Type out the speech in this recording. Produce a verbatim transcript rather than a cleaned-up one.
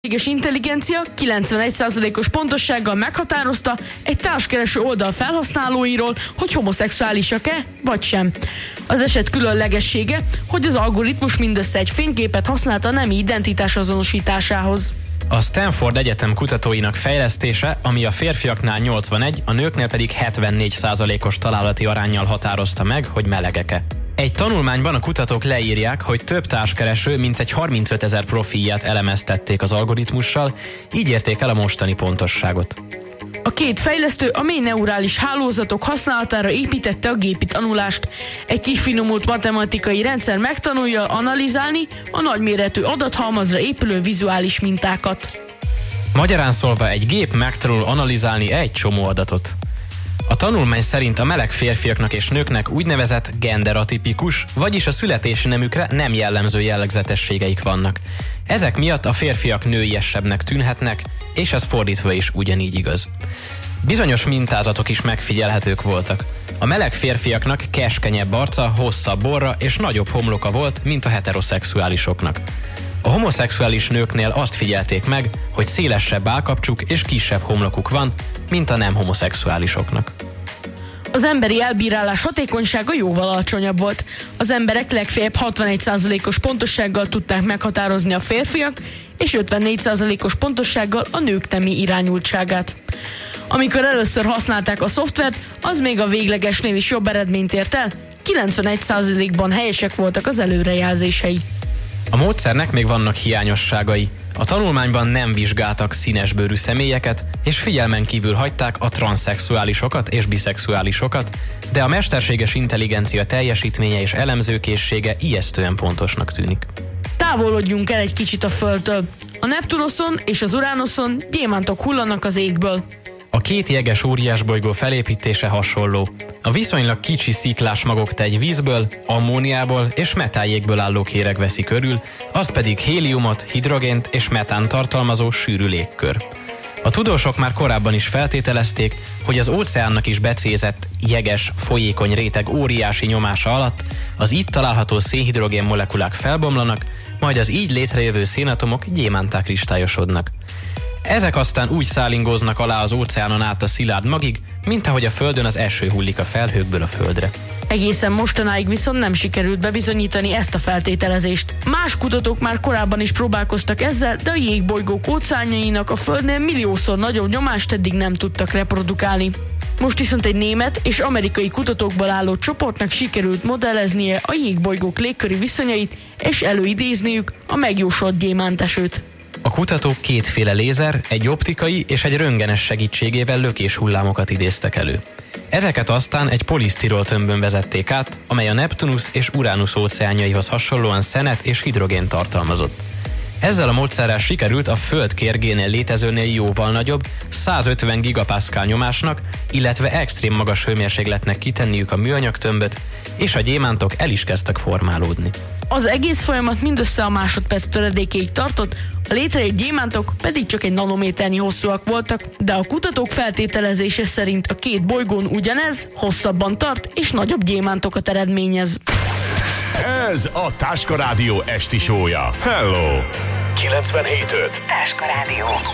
mesterséges intelligencia kilencvenegy százalékos pontossággal meghatározta egy társkereső oldal felhasználóiról, hogy homoszexuálisak-e, vagy sem. Az eset különlegessége, hogy az algoritmus mindössze egy fényképet használta a nemi identitás azonosításához. A Stanford Egyetem kutatóinak fejlesztése, ami a férfiaknál nyolcvanegy, a nőknél pedig hetvennégy százalékos találati aránnyal határozta meg, hogy melegek-e. Egy tanulmányban a kutatók leírják, hogy több társkereső mintegy harmincötezer profilját elemeztették az algoritmussal, így érték el a mostani pontosságot. A két fejlesztő a mély neurális hálózatok használatára építette a gépi tanulást. Egy kifinomult matematikai rendszer megtanulja analizálni a nagyméretű adathalmazra épülő vizuális mintákat. Magyarán szólva, egy gép megtanul analizálni egy csomó adatot. A tanulmány szerint a meleg férfiaknak és nőknek úgynevezett genderatipikus, vagyis a születési nemükre nem jellemző jellegzetességeik vannak. Ezek miatt a férfiak nőiesebbnek tűnhetnek, és ez fordítva is ugyanígy igaz. Bizonyos mintázatok is megfigyelhetők voltak. A meleg férfiaknak keskenyebb arca, hosszabb orra és nagyobb homloka volt, mint a heteroszexuálisoknak. A homoszexuális nőknél azt figyelték meg, hogy szélesebb állkapcsuk és kisebb homlokuk van, mint a nem homoszexuálisoknak. Az emberi elbírálás hatékonysága jóval alacsonyabb volt. Az emberek legfeljebb hatvanegy százalékos pontossággal tudták meghatározni a férfiak, és ötvennégy százalékos pontossággal a nők nemi irányultságát. Amikor először használták a szoftvert, az még a véglegesnél is jobb eredményt ért el, kilencvenegy százalékban helyesek voltak az előrejelzései. A módszernek még vannak hiányosságai. A tanulmányban nem vizsgáltak színesbőrű személyeket, és figyelmen kívül hagyták a transzszexuálisokat és biszexuálisokat, de a mesterséges intelligencia teljesítménye és elemzőkészsége ijesztően pontosnak tűnik. Távolodjunk el egy kicsit a Földtől. A Neptunoszon és az Uránoszon gyémántok hullanak az égből. A két jeges óriásbolygó felépítése hasonló. A viszonylag kicsi sziklás magok egy vízből, ammóniából és metáljékből álló kéreg veszi körül, az pedig héliumot, hidrogént és metánt tartalmazó sűrű légkör. A tudósok már korábban is feltételezték, hogy az óceánnak is becézett, jeges, folyékony réteg óriási nyomása alatt az itt található szénhidrogén molekulák felbomlanak, majd az így létrejövő szénatomok gyémánttá kristályosodnak. Ezek aztán úgy szálingóznak alá az óceánon át a szilárd magig, mint ahogy a Földön az eső hullik a felhőkből a földre. Egészen mostanáig viszont nem sikerült bebizonyítani ezt a feltételezést. Más kutatók már korábban is próbálkoztak ezzel, de a jégbolygók óceánjainak a Földnél milliószor nagyobb nyomást eddig nem tudtak reprodukálni. Most viszont egy német és amerikai kutatókból álló csoportnak sikerült modelleznie a jégbolygók légköri viszonyait, és előidézniük a megjósolt gyémántesőt. A kutatók kétféle lézer, egy optikai és egy röntgenes segítségével lökéshullámokat idéztek elő. Ezeket aztán egy polisztirol tömbön vezették át, amely a Neptunusz és Uránusz óceánjaihoz hasonlóan szenet és hidrogént tartalmazott. Ezzel a módszerrel sikerült a Föld kérgénél létezőnél jóval nagyobb, százötven gigapaszkál nyomásnak, illetve extrém magas hőmérsékletnek kitenniük a műanyag tömböt, és a gyémántok el is kezdtek formálódni. Az egész folyamat mindössze a másodperc töredékéig tartott, a létrejött gyémántok pedig csak egy nanométernyi hosszúak voltak, de a kutatók feltételezése szerint a két bolygón ugyanez hosszabban tart és nagyobb gyémántokat eredményez. Ez a Táska Rádió esti show-ja. Hello! kilencvenhét öt Táska Rádió.